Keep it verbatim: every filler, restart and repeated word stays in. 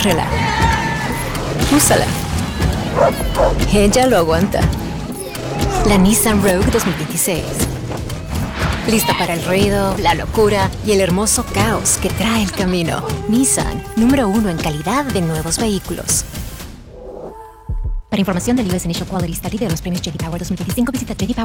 Agárrela. Úsala. Ella lo aguanta. La Nissan Rogue dos mil veintiséis. Lista para el ruido, la locura y el hermoso caos que trae el camino. Nissan, número uno en calidad de nuevos vehículos. Para información del U S Initial Quality Study de los premios J D Power dos mil veinticinco, visita j d power